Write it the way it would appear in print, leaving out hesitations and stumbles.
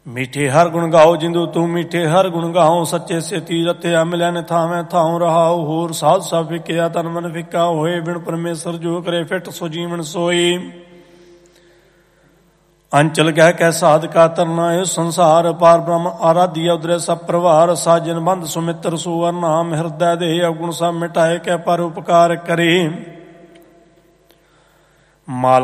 मीठे हर गुण गाओ जिंदू तू मीठे हर गुण गाओ सच्चे सेती रत्या मिलै न थावै थाऊं रहाओ होर साध सब फिकिया तन मन फिक्का होए बिन परमेश्वर जो करे फिट सो जीवन सोई अंचल कह कै साध का तरना है संसार पार ब्रह्म आराध्य उदरे सब प्रवार साजन बंद सुमित्र सुअर नाम हृदय दे अवगुण सब मिटाए कै पर उपकार करे माल